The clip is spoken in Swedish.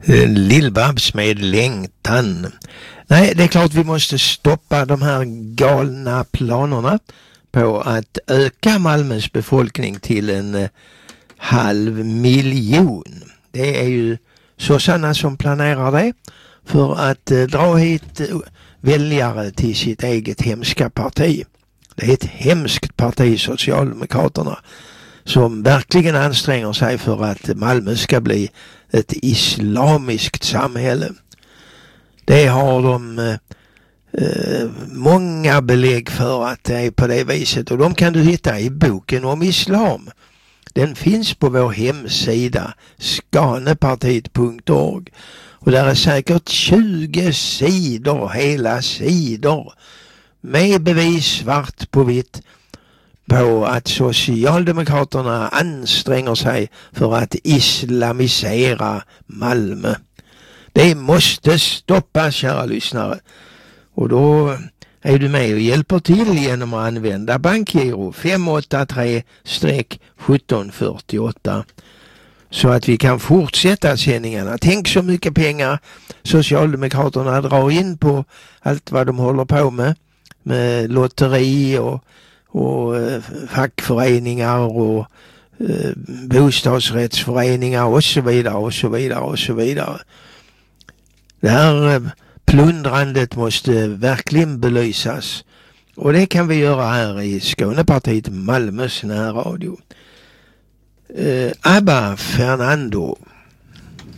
Lill-Babs med längtan. Nej, det är klart vi måste stoppa de här galna planerna på att öka Malmös befolkning till 500 000. Det är ju sossarna som planerar det för att dra hit väljare till sitt eget hemska parti. Det är ett hemskt parti, Socialdemokraterna, som verkligen anstränger sig för att Malmö ska bli ett islamiskt samhälle. Det har de många belägg för att det är på det viset, och de kan du hitta i boken om islam. Den finns på vår hemsida skanepartiet.org, och där är säkert 20 sidor, hela sidor, med bevis svart på vitt på att Socialdemokraterna anstränger sig för att islamisera Malmö. Det måste stoppas, kära lyssnare. Och då är du med och hjälper till genom att använda bankgiro 583-1748 så att vi kan fortsätta sändningarna. Tänk så mycket pengar Socialdemokraterna drar in på allt vad de håller på med lotteri och fackföreningar och bostadsrättsföreningar och så vidare och så vidare och så vidare. Det här plundrandet måste verkligen belysas, och det kan vi göra här i Skånepartiet Malmös närradio. Abba Fernando.